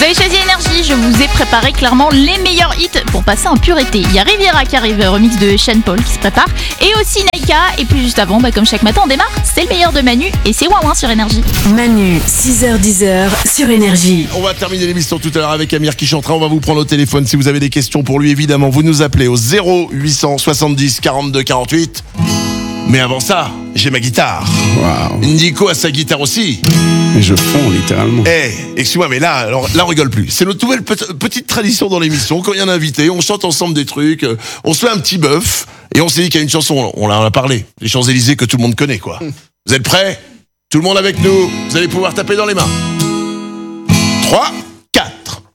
Vous avez choisi Énergie, je vous ai préparé clairement les meilleurs hits pour passer en pur été. Il y a Riviera qui arrive, remix de Sean Paul qui se prépare, et aussi Naika, et puis juste avant, comme chaque matin on démarre, c'est le meilleur de Manu, et c'est Ouin Ouin sur Énergie. Manu, 6h-10h sur Énergie. On va terminer l'émission tout à l'heure avec Amir qui chantera. On va vous prendre au téléphone si vous avez des questions pour lui. Évidemment, vous nous appelez au 0870 42 48. Mais avant ça, j'ai ma guitare. Waouh. Nico a sa guitare aussi. Mais je fonds littéralement. Excuse-moi, mais là, on rigole plus. C'est notre nouvelle petite tradition dans l'émission. Quand il y a un invité, on chante ensemble des trucs, on se fait un petit bœuf, et on s'est dit qu'il y a une chanson, on en a parlé, les Champs-Élysées que tout le monde connaît, quoi. Vous êtes prêts ? Tout le monde avec nous. Vous allez pouvoir taper dans les mains. 3,